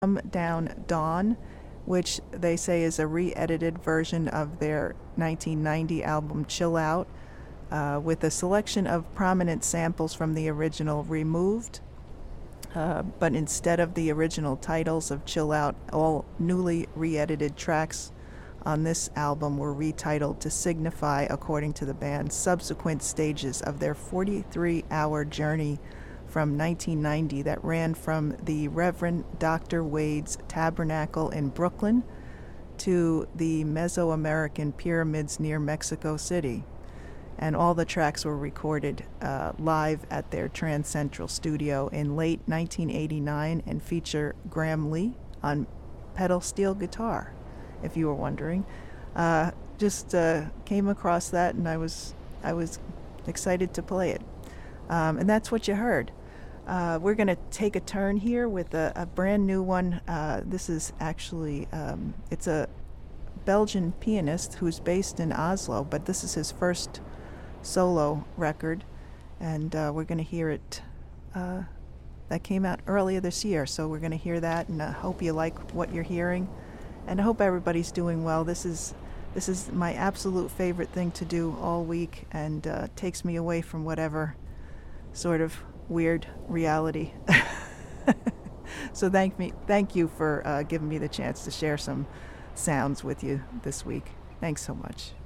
Come Down Dawn, which they say is a re-edited version of their 1990 album Chill Out, with a selection of prominent samples from the original removed. But instead of the original titles of Chill Out, all newly re-edited tracks on this album were retitled to signify, according to the band, subsequent stages of their 43-hour journey from 1990 that ran from the Reverend Dr. Wade's Tabernacle in Brooklyn to the Mesoamerican pyramids near Mexico City. And all the tracks were recorded live at their Trans Central studio in late 1989 and feature Graham Lee on pedal steel guitar, if you were wondering. Just came across that, and I was excited to play it. And that's what you heard. We're going to take a turn here with a brand new one. This is actually, it's a Belgian pianist who's based in Oslo, but this is his first solo record, and we're going to hear it. That came out earlier this year, so we're going to hear that, and I hope you like what you're hearing, and I hope everybody's doing well. This is my absolute favorite thing to do all week, and takes me away from whatever sort of weird reality. So thank you for giving me the chance to share some sounds with you this week. Thanks so much.